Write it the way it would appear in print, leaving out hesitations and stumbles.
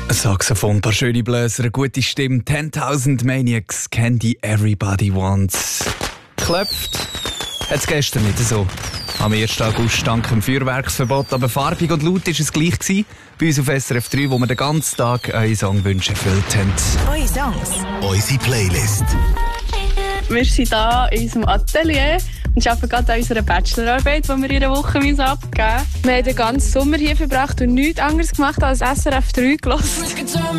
Ein Saxophon, ein paar schöne Bläser, eine gute Stimme, 10.000 Maniacs, Candy Everybody Wants. Klopft. Hat es gestern nicht so. Am 1. August dank dem Feuerwerksverbot, aber farbig und laut war es gleich gewesen. Bei uns auf SRF 3, wo wir den ganzen Tag eure Songwünsche erfüllt haben. Eure Songs. Unsere Playlist. Wir sind hier in unserem Atelier und arbeiten gerade an unserer Bachelorarbeit, die wir in einer Woche abgeben müssen. Wir haben den ganzen Sommer hier verbracht und nichts anderes gemacht als SRF 3 gehört.